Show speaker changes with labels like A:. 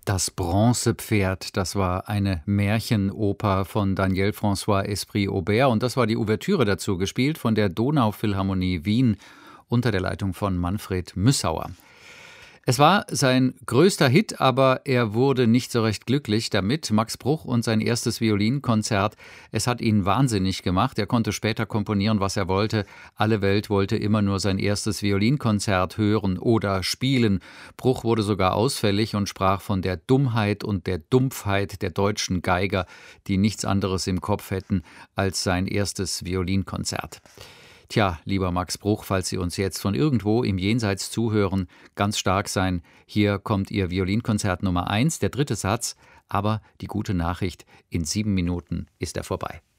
A: Das Bronzepferd, das war eine Märchenoper von Daniel François Esprit-Aubert und das war die Ouvertüre dazu, gespielt von der Donauphilharmonie Wien unter der Leitung von Manfred Müssauer. Es war sein größter Hit, aber er wurde nicht so recht glücklich damit. Max Bruch und sein erstes Violinkonzert, es hat ihn wahnsinnig gemacht. Er konnte später komponieren, was er wollte. Alle Welt wollte immer nur sein erstes Violinkonzert hören oder spielen. Bruch wurde sogar ausfällig und sprach von der Dummheit und der Dumpfheit der deutschen Geiger, die nichts anderes im Kopf hätten als sein erstes Violinkonzert. Tja, lieber Max Bruch, falls Sie uns jetzt von irgendwo im Jenseits zuhören, ganz stark sein. Hier kommt Ihr Violinkonzert Nummer 1, der dritte Satz. Aber die gute Nachricht, in 7 Minuten ist er vorbei.